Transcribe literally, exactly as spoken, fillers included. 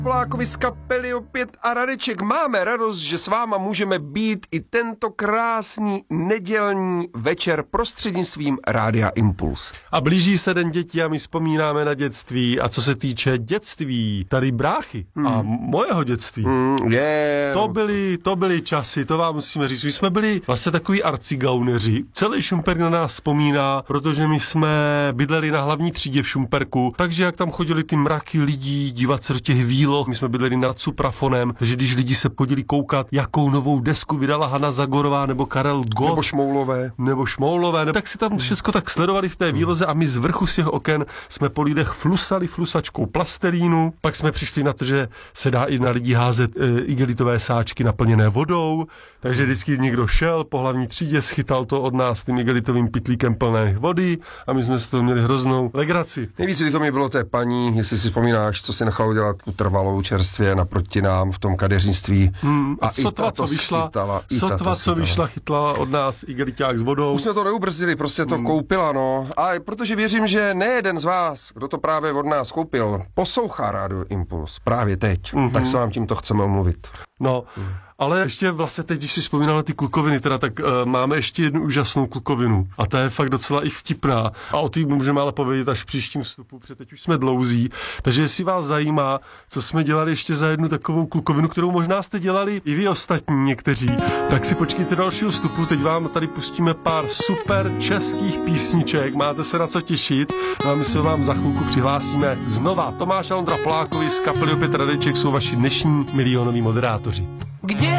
Polákovi z kapely opět a Radeček. Máme radost, že s váma můžeme být i tento krásný nedělní večer prostřednictvím Rádia Impuls. A blíží se den dětí a my vzpomínáme na dětství. A co se týče dětství, tady bráchy hmm. a mojeho dětství, hmm, yeah. to, byly, to byly časy, to vám musíme říct. My jsme byli vlastně takový arcigauneři. Celý Šumperk na nás vzpomíná, protože my jsme bydleli na hlavní třídě v Šumperku, takže jak tam chodili ty mraky lidí, dívat se do těch výloh, my jsme bydleli nad Suprafonem, takže když lidi se chodili koukat, jakou novou desku vydala Hana Zagorová nebo Karel Gott, nebo Šmoulové, nebo Šmoulové, nebo tak si tam všechno tak sledovali v té výloze a my z vrchu z těch oken jsme po lidech flusali flusačkou plastelínu, pak jsme přišli na to, že se dá i na lidi házet e, igelitové sáčky naplněné vodou, takže vždycky někdo šel po hlavní třídě, schytal to od nás tím igelitovým pytlíkem plné vody a my jsme z toho měli hroznou legraci. Nejvíc to mi bylo té paní, jestli si vzpomínáš, co si nechal udělat tu trvalou čerstvě naproti nám v tom kadeřnictví. Hmm, a, a sotva, co vyšla, schytala, sotva, co vyšla, chytla od nás igeliťák s vodou. Už jsme to neubrzdili, prostě to hmm. koupila, no. A protože věřím, že nejeden z vás, kdo to právě od nás koupil, poslouchá Rádio Impuls právě teď, hmm. tak se vám tímto chceme omluvit. No, hmm. ale ještě vlastně teď, když si vzpomínal na ty klukoviny, teda, tak uh, máme ještě jednu úžasnou klukovinu. A ta je fakt docela i vtipná. A o té můžeme ale povědět až v příštím vstupu, protože teď už jsme dlouzí. Takže jestli vás zajímá, co jsme dělali ještě za jednu takovou klukovinu, kterou možná jste dělali i vy ostatní někteří, tak si počkejte dalšího vstupu. Teď vám tady pustíme pár super českých písniček. Máte se na co těšit. A my se vám za chvilku přihlásíme znova. Tomáš a Ondra Polákovi z kapely opět Radeček jsou vaši dnešní milionoví moderátoři. Kde